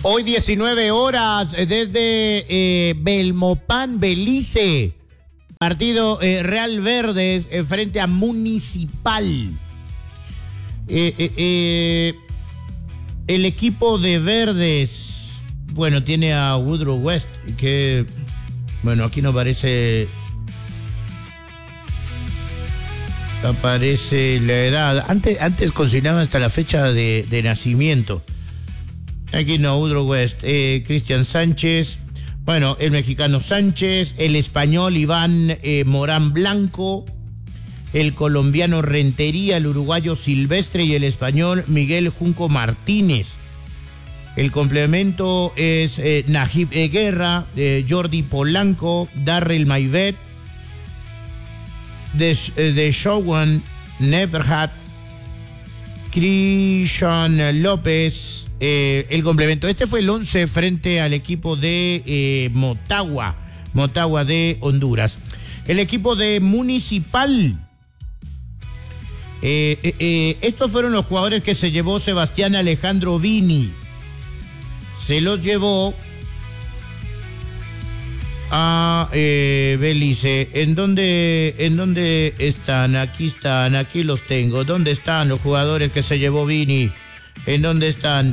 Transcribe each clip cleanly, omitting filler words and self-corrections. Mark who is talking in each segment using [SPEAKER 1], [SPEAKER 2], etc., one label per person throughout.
[SPEAKER 1] Hoy 19 horas desde Belmopán, Belice. Partido Real Verdes frente a Municipal. El equipo de Verdes, bueno, tiene a Woodrow West, que, bueno, aquí no aparece la edad. Antes consignaban hasta la fecha de nacimiento. Aquí no, Woodrow West, Cristian Sánchez, bueno, el mexicano Sánchez, el español Iván Morán Blanco, el colombiano Rentería, el uruguayo Silvestre y el español Miguel Junco Martínez. El complemento es Najib Guerra, Jordi Polanco, Darrell Maivet, de Showan Neverhat, Christian López, el complemento. Este fue el 11 frente al equipo de Motagua de Honduras. El equipo de Municipal. Estos fueron los jugadores que se llevó Sebastián Alejandro Vini. Se los llevó a Belice. ¿En dónde están? Aquí están, aquí los tengo. ¿Dónde están los jugadores que se llevó Vini? ¿En dónde están?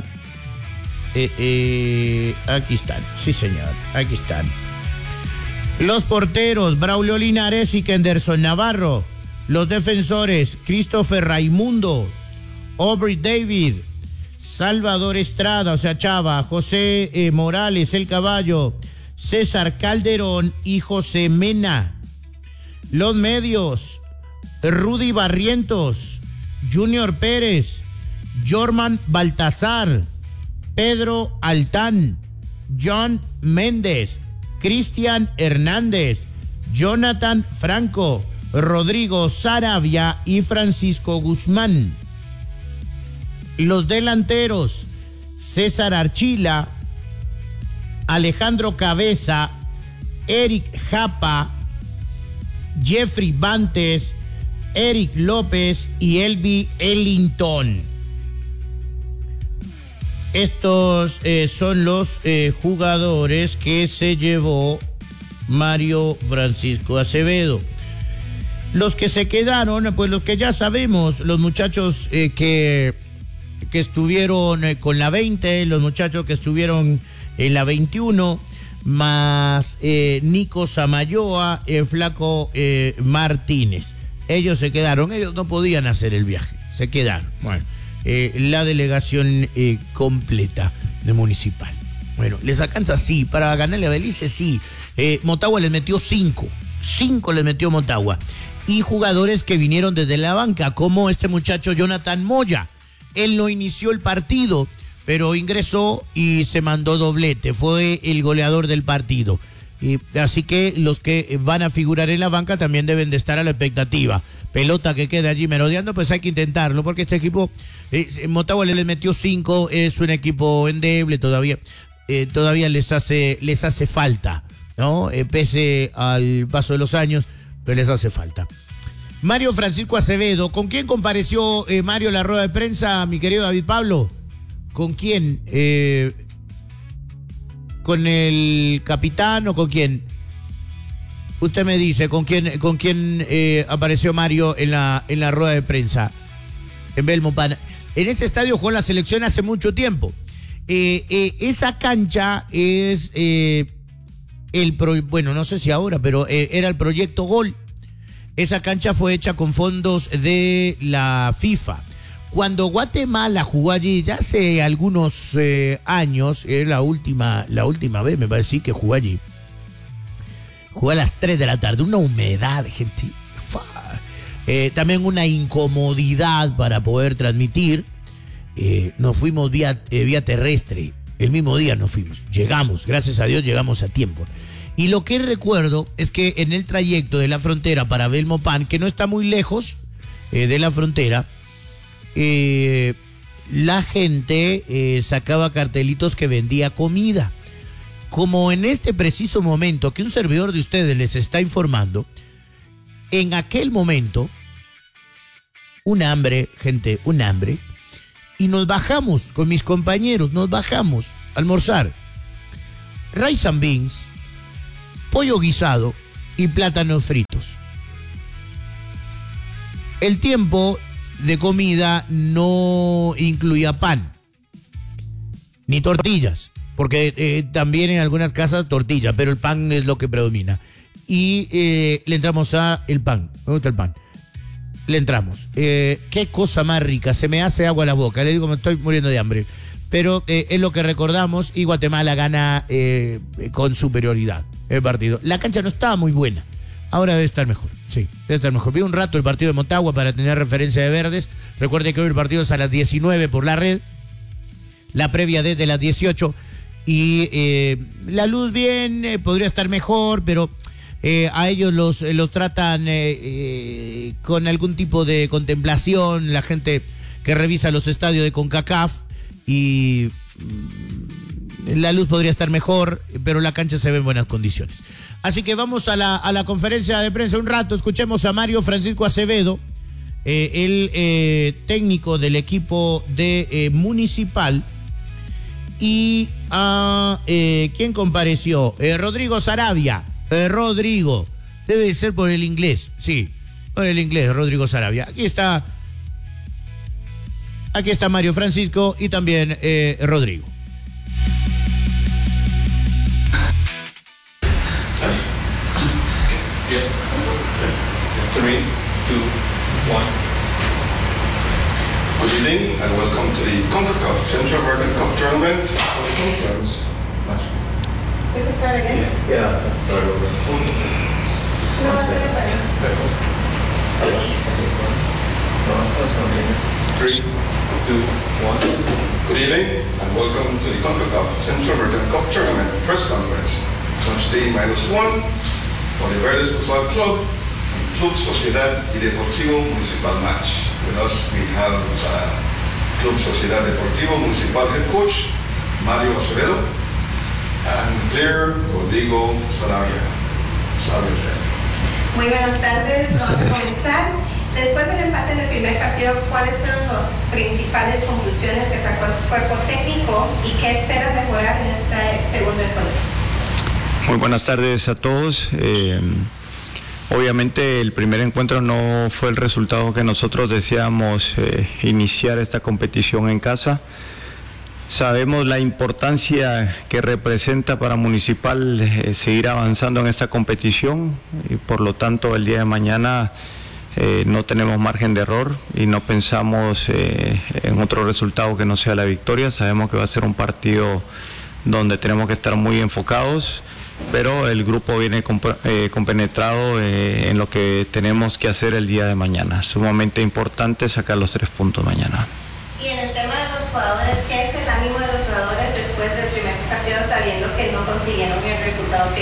[SPEAKER 1] Aquí están, sí señor, aquí están. Los porteros, Braulio Linares y Kenderson Navarro. Los defensores, Christopher Raimundo, Aubrey David, Salvador Estrada, o sea Chava, José Morales, El Caballo, César Calderón y José Mena. Los medios, Rudy Barrientos, Junior Pérez, Jorman Baltazar, Pedro Altán, John Méndez, Cristian Hernández, Jonathan Franco, Rodrigo Saravia y Francisco Guzmán. Los delanteros, César Archila, Alejandro Cabeza, Eric Japa, Jeffrey Bantes, Eric López y Elvi Ellington. Estos son los jugadores que se llevó Mario Francisco Acevedo. Los que se quedaron, pues los que ya sabemos, los muchachos que estuvieron con la 20, los muchachos que estuvieron en la 21, más Nico Samayoa, el flaco Martínez. Ellos se quedaron, ellos no podían hacer el viaje, se quedaron. Bueno, la delegación completa de Municipal. Bueno, les alcanza, sí, para ganarle a Belice, sí. Motagua les metió 5 les metió Motagua. Y jugadores que vinieron desde la banca, como este muchacho Jonathan Moya. Él no inició el partido, pero ingresó y se mandó doblete. Fue el goleador del partido. Así que los que van a figurar en la banca también deben de estar a la expectativa. Pelota que queda allí merodeando, pues hay que intentarlo, porque este equipo, Motagua les metió 5, es un equipo endeble, todavía les hace falta, ¿no? Pese al paso de los años, pero les hace falta. Mario Francisco Acevedo, ¿con quién compareció Mario en la rueda de prensa, mi querido David Pablo? ¿Con quién? ¿Con el capitán o con quién? Usted me dice, ¿con quién apareció Mario en la rueda de prensa? En Belmopán. En ese estadio jugó la selección hace mucho tiempo. Esa cancha es bueno, no sé si ahora, pero era el Proyecto Gol. Esa cancha fue hecha con fondos de la FIFA. Cuando Guatemala jugó allí, ya hace algunos años, la última vez me parece que jugó allí. Jugó a las 3 de la tarde, una humedad, gente. También una incomodidad para poder transmitir. Nos fuimos vía terrestre, el mismo día nos fuimos. Llegamos, gracias a Dios llegamos a tiempo. Y lo que recuerdo es que en el trayecto de la frontera para Belmopán, que no está muy lejos de la frontera, la gente sacaba cartelitos que vendía comida. Como en este preciso momento que un servidor de ustedes les está informando, en aquel momento, un hambre, gente, un hambre, y nos bajamos con mis compañeros, nos bajamos. almorzar rice and beans, pollo guisado y plátanos fritos. El tiempo de comida no incluía pan, ni tortillas, porque también en algunas casas tortilla, pero el pan es lo que predomina. Y le entramos a el pan. Me gusta el pan. Le entramos. Qué cosa más rica. Se me hace agua a la boca. Le digo, me estoy muriendo de hambre. Pero es lo que recordamos y Guatemala gana con superioridad el partido. La cancha no estaba muy buena. Ahora debe estar mejor. Sí, debe estar mejor. Vi un rato el partido de Motagua para tener referencia de verdes. Recuerde que hoy el partido es a las 19 por la red. La previa desde las 18. Y la luz bien, podría estar mejor, pero a ellos los tratan con algún tipo de contemplación, la gente que revisa los estadios de CONCACAF, y la luz podría estar mejor, pero la cancha se ve en buenas condiciones. Así que vamos a la conferencia de prensa un rato, escuchemos a Mario Francisco Acevedo, el técnico del equipo de Municipal, y a ¿quién compareció? Rodrigo Saravia. Rodrigo, debe ser por el inglés, sí, por el inglés, Rodrigo Saravia. Aquí está Mario Francisco y también Rodrigo.
[SPEAKER 2] Three, two, one.
[SPEAKER 3] Good evening and welcome to the CONCACAF Central American Cup Tournament for the conference match.
[SPEAKER 4] We can start again?
[SPEAKER 2] Yeah, let's start over.
[SPEAKER 4] No,
[SPEAKER 2] Three, two, one.
[SPEAKER 3] Good evening and welcome to the CONCACAF Central American Cup Tournament press conference. Match day -1 for the Verdes Football Club and Club Sociedad y Deportivo Municipal match. With us we have Club Sociedad Deportivo Municipal head coach Mario Acevedo and player Rodrigo Saravia.
[SPEAKER 4] Muy buenas tardes, vamos a comenzar. Después del empate en el primer partido, ¿cuáles fueron las principales conclusiones que sacó el cuerpo técnico y qué espera mejorar en este segundo encuentro?
[SPEAKER 5] Muy buenas tardes a todos. Obviamente el primer encuentro no fue el resultado que nosotros deseábamos iniciar esta competición en casa. Sabemos la importancia que representa para Municipal seguir avanzando en esta competición y por lo tanto el día de mañana no tenemos margen de error y no pensamos en otro resultado que no sea la victoria. Sabemos que va a ser un partido donde tenemos que estar muy enfocados, pero el grupo viene compenetrado en lo que tenemos que hacer el día de mañana. Sumamente importante sacar los 3 puntos mañana.
[SPEAKER 4] Y en el tema de los jugadores, ¿qué es el ánimo de los jugadores después del primer partido sabiendo que no consiguieron el resultado que...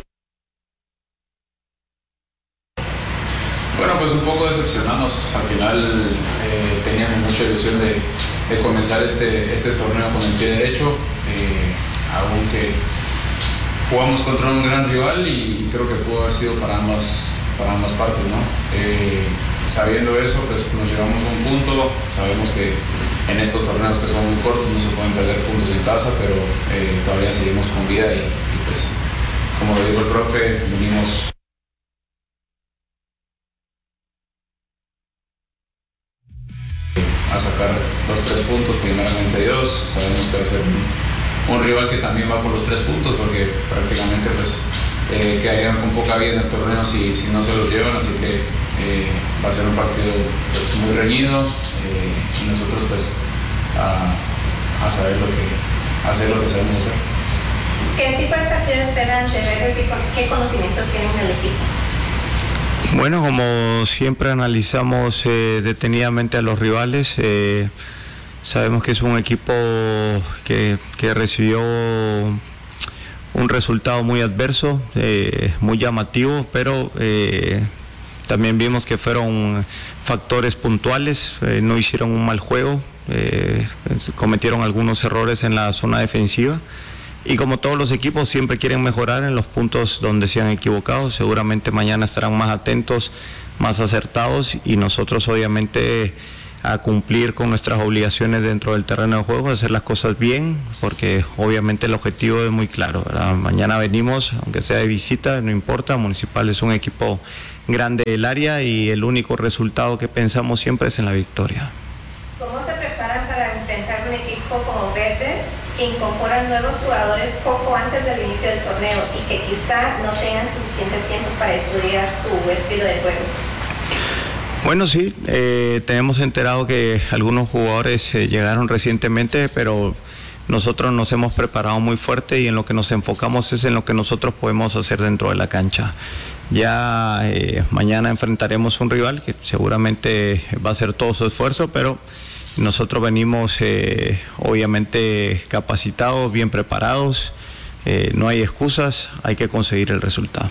[SPEAKER 2] Bueno, pues un poco decepcionados. Al final teníamos mucha ilusión de comenzar este torneo con el pie derecho, aunque jugamos contra un gran rival y creo que pudo haber sido para ambas partes, ¿no? Sabiendo eso, pues nos llevamos un punto. Sabemos que en estos torneos que son muy cortos no se pueden perder puntos en casa, pero todavía seguimos con vida y pues, como lo dijo el profe, venimos a sacar los 3 puntos, primeramente Dios. Sabemos que va a ser un rival que también va por los 3 puntos, porque prácticamente pues quedarían con poca vida en el torneo si no se los llevan, así que va a ser un partido pues muy reñido y nosotros pues a saber hacer lo que sabemos hacer.
[SPEAKER 4] ¿Qué tipo de partido esperan de Verdes y qué conocimiento tienen del equipo?
[SPEAKER 5] Bueno, como siempre analizamos detenidamente a los rivales. Sabemos que es un equipo que recibió un resultado muy adverso, muy llamativo, pero también vimos que fueron factores puntuales, no hicieron un mal juego, cometieron algunos errores en la zona defensiva y como todos los equipos siempre quieren mejorar en los puntos donde se han equivocado. Seguramente mañana estarán más atentos, más acertados y nosotros obviamente a cumplir con nuestras obligaciones dentro del terreno de juego, hacer las cosas bien, porque obviamente el objetivo es muy claro, ¿verdad? Mañana venimos, aunque sea de visita, no importa, Municipal es un equipo grande del área y el único resultado que pensamos siempre es en la victoria.
[SPEAKER 4] ¿Cómo se preparan para enfrentar un equipo como Verdes, que incorporan nuevos jugadores poco antes del inicio del torneo y que quizá no tengan suficiente tiempo para estudiar su estilo de juego?
[SPEAKER 5] Bueno, sí, tenemos enterado que algunos jugadores llegaron recientemente, pero nosotros nos hemos preparado muy fuerte y en lo que nos enfocamos es en lo que nosotros podemos hacer dentro de la cancha. Ya mañana enfrentaremos un rival que seguramente va a hacer todo su esfuerzo, pero nosotros venimos obviamente capacitados, bien preparados, no hay excusas, hay que conseguir el resultado.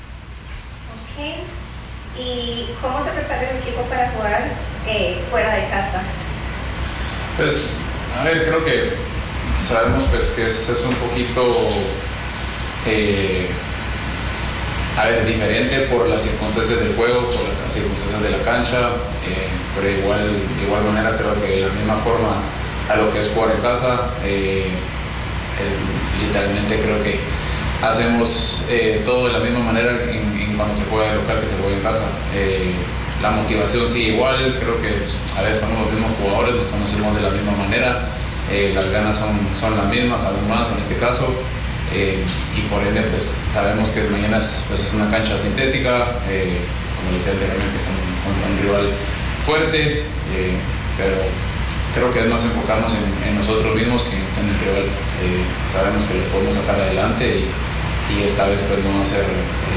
[SPEAKER 4] ¿Y cómo se prepara el equipo para jugar fuera de casa?
[SPEAKER 2] Pues, a ver, creo que sabemos pues que es un poquito diferente por las circunstancias del juego, por las circunstancias de la cancha, pero de igual manera creo que de la misma forma a lo que es jugar en casa, literalmente creo que hacemos todo de la misma manera en cuando se juega en local que se juega en casa. La motivación sigue igual, creo que a veces somos los mismos jugadores, nos conocemos de la misma manera, las ganas son las mismas, aún más en este caso, y por ende pues sabemos que mañana es una cancha sintética, como decía anteriormente, contra un rival fuerte, pero creo que es más enfocarnos en nosotros mismos que en el rival. Sabemos que lo podemos sacar adelante y esta vez pues no va a ser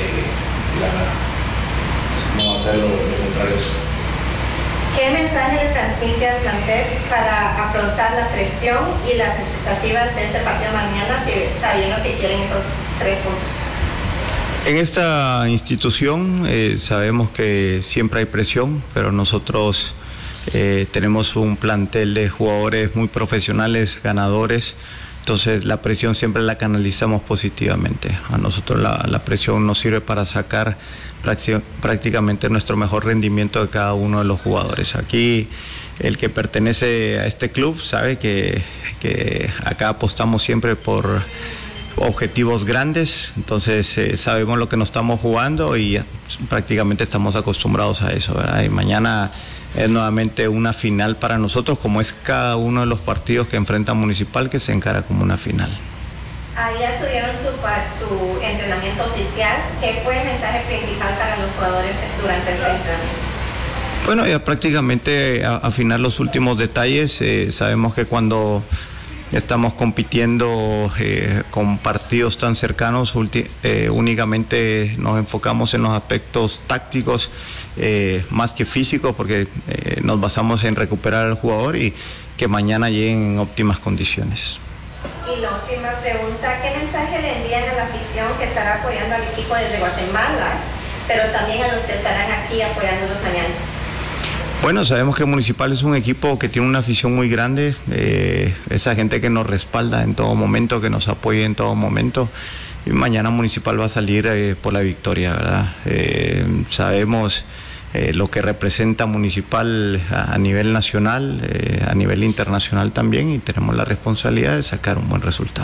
[SPEAKER 2] lo contrario.
[SPEAKER 4] ¿Qué mensaje le transmite al plantel para afrontar la presión y las expectativas de este partido mañana, sabiendo que quieren esos 3 puntos?
[SPEAKER 5] En esta institución sabemos que siempre hay presión, pero nosotros tenemos un plantel de jugadores muy profesionales, ganadores. Entonces la presión siempre la canalizamos positivamente. A nosotros la presión nos sirve para sacar prácticamente nuestro mejor rendimiento de cada uno de los jugadores. Aquí el que pertenece a este club sabe que acá apostamos siempre por objetivos grandes, entonces sabemos lo que nos estamos jugando y prácticamente estamos acostumbrados a eso, ¿verdad? Y mañana es nuevamente una final para nosotros, como es cada uno de los partidos que enfrenta Municipal, que se encara como una final.
[SPEAKER 4] Ayer tuvieron su entrenamiento oficial. ¿Qué fue el mensaje principal para los jugadores durante ese entrenamiento?
[SPEAKER 5] Bueno, ya prácticamente afinar los últimos detalles. Sabemos que cuando estamos compitiendo con partidos tan cercanos, únicamente nos enfocamos en los aspectos tácticos más que físicos, porque nos basamos en recuperar al jugador y que mañana lleguen en óptimas condiciones.
[SPEAKER 4] Y la última pregunta, ¿qué mensaje le envían a la afición que estará apoyando al equipo desde Guatemala, pero también a los que estarán aquí apoyándolos mañana?
[SPEAKER 5] Bueno, sabemos que Municipal es un equipo que tiene una afición muy grande, esa gente que nos respalda en todo momento, que nos apoya en todo momento, y mañana Municipal va a salir por la victoria, ¿verdad? Sabemos lo que representa Municipal a nivel nacional, a nivel internacional también, y tenemos la responsabilidad de sacar un buen resultado.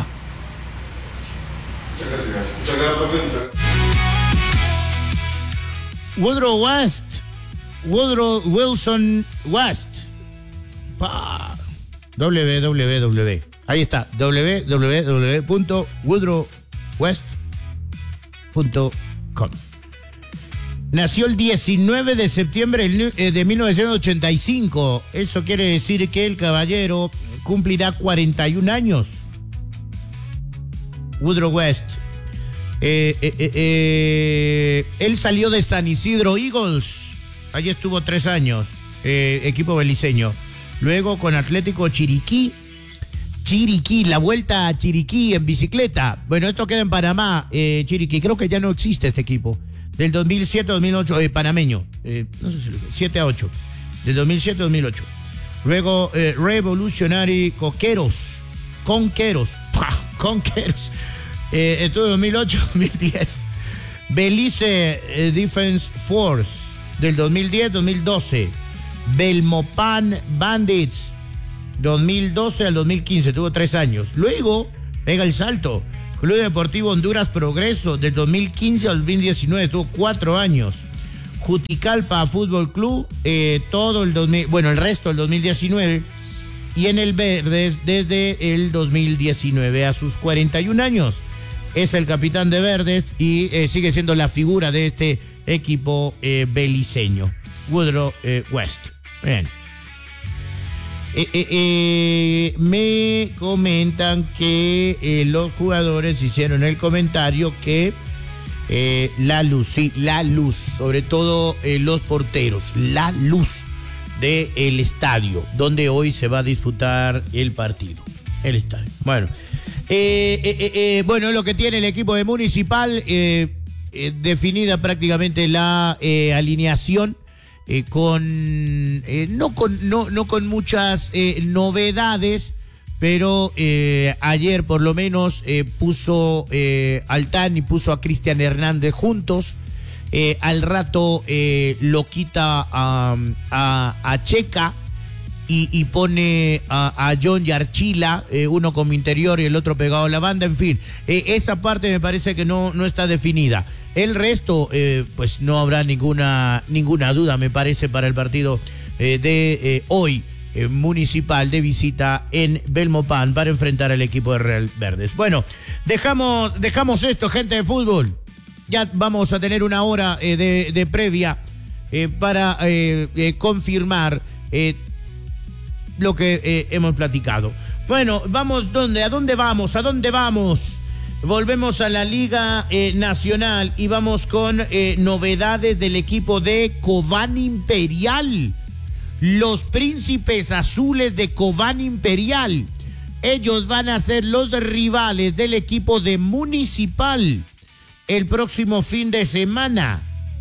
[SPEAKER 3] Muchas gracias.
[SPEAKER 1] Woodrow Wilson West. www. Ahí está, www.woodrowwest.com. Nació el 19 de septiembre de 1985. Eso quiere decir que el caballero cumplirá 41 años. Woodrow West. Él salió de San Isidro Eagles. Allí estuvo 3 años, equipo beliceño. Luego con Atlético Chiriquí, la vuelta a Chiriquí en bicicleta. Bueno, esto queda en Panamá, Chiriquí. Creo que ya no existe este equipo. Del 2007-2008, panameño. No sé si lo 7-8. Del 2007-2008. Luego Revolutionary Conqueros. Estuvo 2008-2010. Belice Defense Force. Del 2010-2012. Belmopan Bandits, 2012 al 2015, tuvo 3 años. Luego pega el salto, Club Deportivo Honduras Progreso, del 2015 al 2019, tuvo 4 años. Juticalpa Fútbol Club, todo el el resto del 2019, y en el Verdes desde el 2019 a sus 41 años. Es el capitán de Verdes y sigue siendo la figura de este equipo beliceño. Woodrow West. Bien. Me comentan que los jugadores hicieron el comentario que la luz, sobre todo los porteros, la luz del estadio, donde hoy se va a disputar el partido. El estadio. Bueno, lo que tiene el equipo de Municipal, definida prácticamente la alineación, no con muchas novedades, pero ayer por lo menos puso Altán y puso a Cristian Hernández juntos. Al rato lo quita a Checa y pone a John y Archila, uno como interior y el otro pegado a la banda. En fin, esa parte me parece que no está definida. El resto, pues no habrá ninguna duda, me parece, para el partido de hoy. Municipal de visita en Belmopan para enfrentar al equipo de Real Verdes. Bueno, dejamos esto, gente de fútbol. Ya vamos a tener una hora de previa para confirmar lo que hemos platicado. Bueno, vamos, ¿a dónde vamos? Volvemos a la Liga Nacional y vamos con novedades del equipo de Cobán Imperial. Los Príncipes Azules de Cobán Imperial. Ellos van a ser los rivales del equipo de Municipal el próximo fin de semana.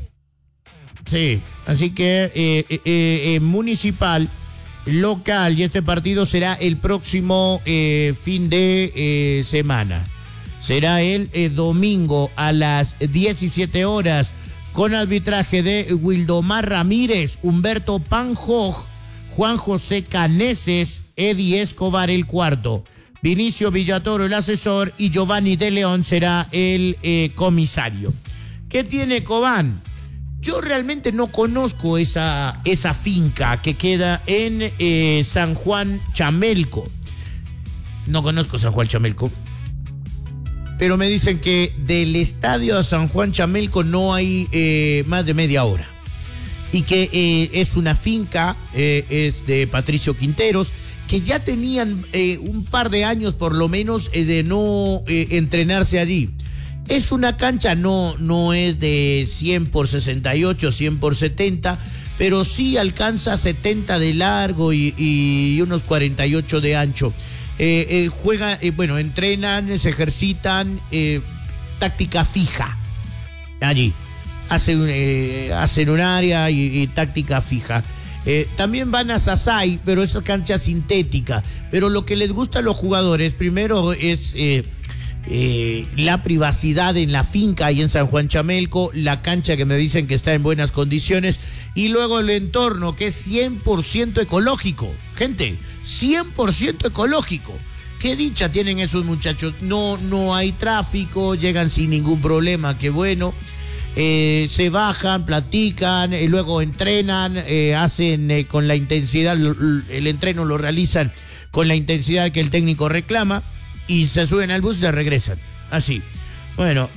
[SPEAKER 1] Sí, así que Municipal local, y este partido será el próximo fin de semana. Será el domingo a las 17 horas. Con arbitraje de Wildomar Ramírez, Humberto Panjoj, Juan José Caneses, Eddie Escobar el cuarto, Vinicio Villatoro el asesor y Giovanni de León será el comisario. ¿Qué tiene Cobán? Yo realmente no conozco esa finca que queda en San Juan Chamelco. No conozco San Juan Chamelco. Pero me dicen que del estadio a San Juan Chamelco no hay más de media hora. Y que es una finca, es de Patricio Quinteros, que ya tenían un par de años por lo menos de no entrenarse allí. Es una cancha, no es de 100 por 68, 100 por 70, pero sí alcanza 70 de largo y unos 48 de ancho. Juegan, entrenan, se ejercitan, táctica fija allí. Hacen un área y táctica fija. También van a Sasay, pero esa cancha sintética. Pero lo que les gusta a los jugadores, primero es la privacidad en la finca y en San Juan Chamelco, la cancha que me dicen que está en buenas condiciones, y luego el entorno que es 100% ecológico. Gente, 100% ecológico. Qué dicha tienen esos muchachos. No hay tráfico, llegan sin ningún problema, qué bueno. Se bajan, platican, luego entrenan, hacen con la intensidad, el entreno lo realizan con la intensidad que el técnico reclama, y se suben al bus y se regresan. Así. Bueno,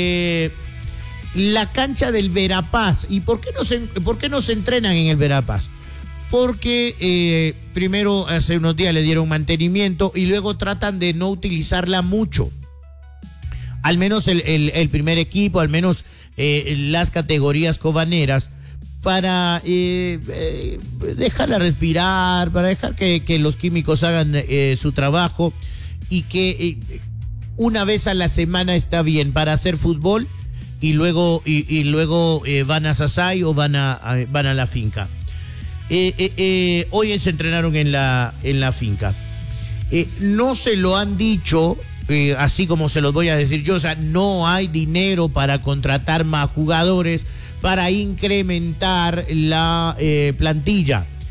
[SPEAKER 1] la cancha del Verapaz. ¿Y por qué no se entrenan en el Verapaz? Porque primero hace unos días le dieron mantenimiento y luego tratan de no utilizarla mucho. Al menos el primer equipo, al menos las categorías cobaneras, para dejarla respirar, para dejar que los químicos hagan su trabajo, y que una vez a la semana está bien para hacer fútbol, y luego van a Sasay o van a la finca. Hoy se entrenaron en la finca. No se lo han dicho, así como se los voy a decir yo, o sea, no hay dinero para contratar más jugadores, para incrementar la plantilla.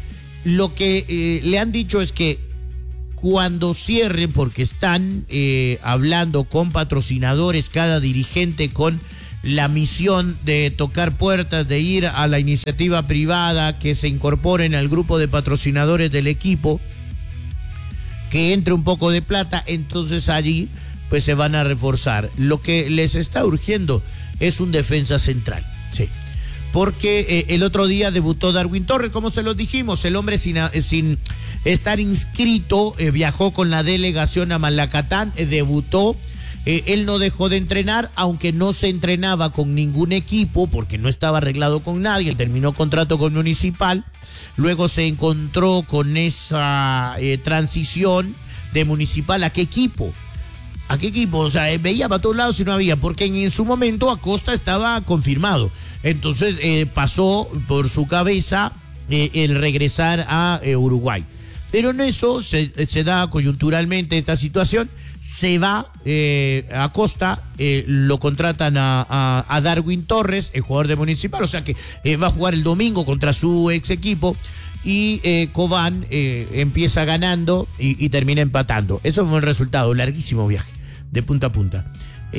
[SPEAKER 1] Lo que le han dicho es que cuando cierren, porque están hablando con patrocinadores, cada dirigente con la misión de tocar puertas, de ir a la iniciativa privada, que se incorporen al grupo de patrocinadores del equipo, que entre un poco de plata, entonces allí pues se van a reforzar. Lo que les está urgiendo es un defensa central, sí. Porque el otro día debutó Darwin Torres, como se los dijimos, el hombre sin estar inscrito, viajó con la delegación a Malacatán, debutó, él no dejó de entrenar, aunque no se entrenaba con ningún equipo, porque no estaba arreglado con nadie, terminó contrato con Municipal, luego se encontró con esa transición de Municipal, ¿a qué equipo? ¿A qué equipo? O sea, veía para todos lados y no había, porque en su momento Acosta estaba confirmado. Entonces pasó por su cabeza el regresar a Uruguay. Pero en eso se da coyunturalmente esta situación. Se va a Acosta, lo contratan a Darwin Torres, el jugador de Municipal, o sea que va a jugar el domingo contra su ex equipo. Y Cobán empieza ganando y termina empatando. Eso fue el resultado, larguísimo viaje, de punta a punta.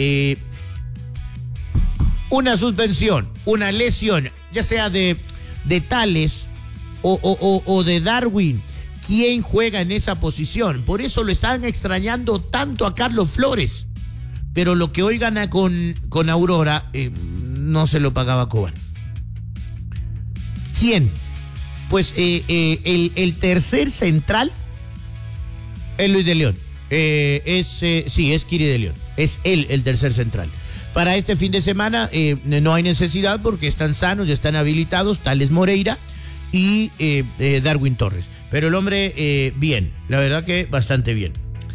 [SPEAKER 1] Una suspensión, una lesión, ya sea de Tales o de Darwin, ¿quién juega en esa posición? Por eso lo están extrañando tanto a Carlos Flores. Pero lo que hoy gana con Aurora no se lo pagaba Cobán. ¿Quién? Pues el tercer central es Luis de León. Es Kiri de León. Es él el tercer central. Para este fin de semana no hay necesidad porque están sanos, ya están habilitados, Tales Moreira y Darwin Torres. Pero el hombre, bien, la verdad que bastante bien.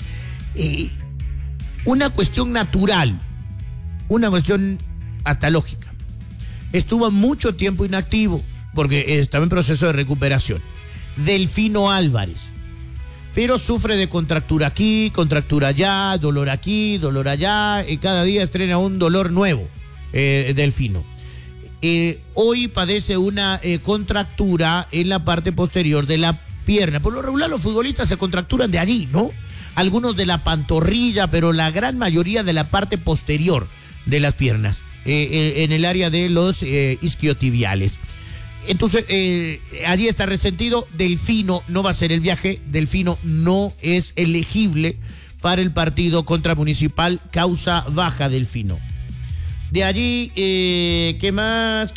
[SPEAKER 1] Una cuestión natural, una cuestión hasta lógica. Estuvo mucho tiempo inactivo porque estaba en proceso de recuperación. Delfino Álvarez. Pero sufre de contractura aquí, contractura allá, dolor aquí, dolor allá, y cada día estrena un dolor nuevo, Delfino. Hoy padece una contractura en la parte posterior de la pierna. Por lo regular los futbolistas se contracturan de allí, ¿no? Algunos de la pantorrilla, pero la gran mayoría de la parte posterior de las piernas, en el área de los isquiotibiales. Entonces, allí está resentido. Delfino no va a hacer el viaje. Delfino no es elegible para el partido contra Municipal. Causa baja Delfino. De allí, ¿qué más?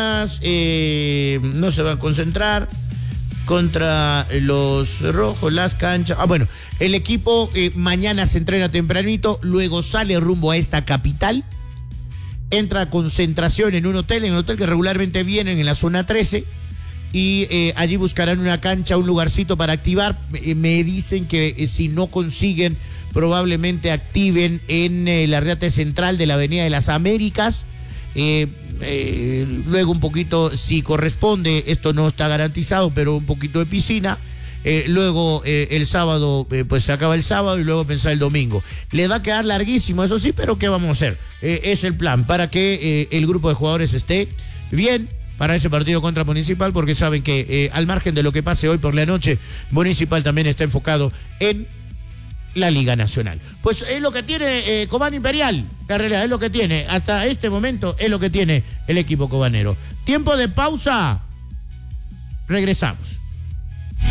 [SPEAKER 1] No se van a concentrar contra los rojos, las canchas. Bueno, el equipo mañana se entrena tempranito, luego sale rumbo a esta capital. Entra a concentración en un hotel que regularmente vienen en la zona 13 y allí buscarán una cancha, un lugarcito para activar. Me dicen que si no consiguen, probablemente activen en la Riate Central de la Avenida de las Américas. Luego un poquito, si corresponde, esto no está garantizado, pero un poquito de piscina. Luego el sábado, pues se acaba el sábado y luego pensar el domingo. Le va a quedar larguísimo, eso sí, pero ¿qué vamos a hacer? Es el plan para que el grupo de jugadores esté bien para ese partido contra Municipal, porque saben que al margen de lo que pase hoy por la noche, Municipal también está enfocado en la Liga Nacional. Pues es lo que tiene Cobán Imperial, la realidad es lo que tiene, hasta este momento es lo que tiene el equipo cobanero. Tiempo de pausa, regresamos.